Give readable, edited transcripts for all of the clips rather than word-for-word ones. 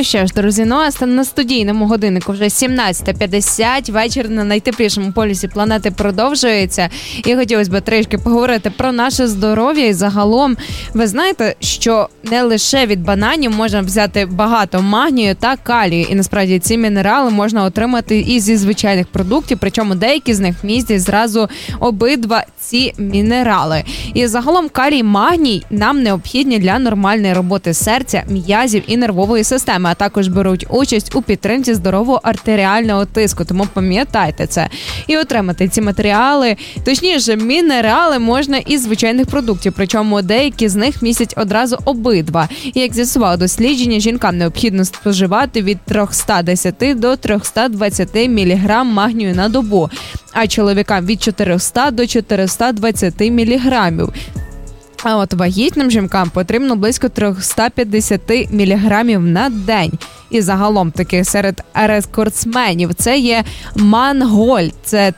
Ну що ж, друзі, на студійному годиннику вже 17:50, вечір на найтеплішому полюсі планети продовжується. І хотілося б трішки поговорити про наше здоров'я і загалом. Ви знаєте, що не лише від бананів можна взяти багато магнію та калію. І насправді ці мінерали можна отримати і зі звичайних продуктів, причому деякі з них містять зразу обидва ці мінерали. І загалом калій і магній нам необхідні для нормальної роботи серця, м'язів і нервової системи, а також беруть участь у підтримці здорового артеріального тиску, тому пам'ятайте це. І отримати ці матеріали, точніше, мінерали можна із звичайних продуктів, причому деякі з них містять одразу обидва. І як з'ясувало дослідження, жінкам необхідно споживати від 310 до 320 мг магнію на добу, а чоловікам від 400 до 420 мг. А от вагітним жінкам потрібно близько 350 мг на день. І загалом таки серед рекордсменів це є Мангольд. Це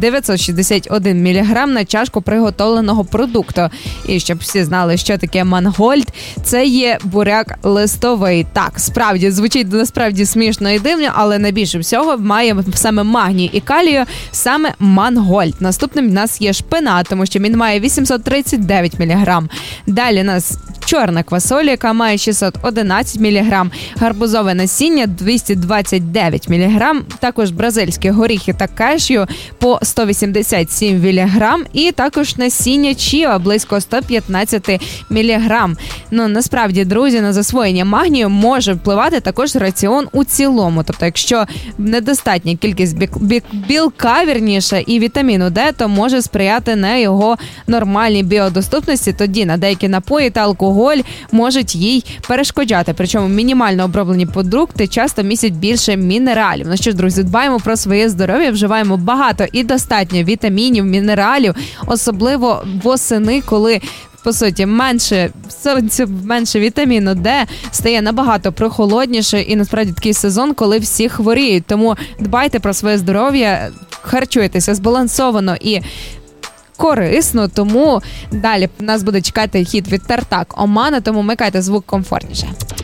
961 мг на чашку приготовленого продукту. І щоб всі знали, що таке Мангольд, це є буряк листовий. Так, справді, звучить насправді смішно і дивно, але найбільше всього має саме магній і калію, саме Мангольд. Наступним в нас є шпинат, тому що він має 839 мг. Далі у нас чорна квасоля, яка має 611 мг, гарбузове насіння 229 мг, також бразильські горіхи та кешю по 187 мг і також насіння чіа близько 115 мг. Ну, насправді, друзі, на засвоєння магнію може впливати також раціон у цілому. Тобто, якщо недостатня кількість білка, вірніше, і вітаміну Д, то може сприяти на його нормальній біодоступності, тоді на деякі напої та алкоголь можуть їй перешкоджати. Причому мінімально оброблені продукти часто містять більше мінералів. Ну що ж, друзі, дбаємо про своє здоров'я, вживаємо багато і достатньо вітамінів, мінералів, особливо восени, коли по суті, менше вітаміну Д, стає набагато прохолодніше і насправді такий сезон, коли всі хворіють. Тому дбайте про своє здоров'я, харчуйтеся збалансовано і корисно, тому далі нас буде чекати хіт від Тартак Омана, тому вмикайте звук комфортніше.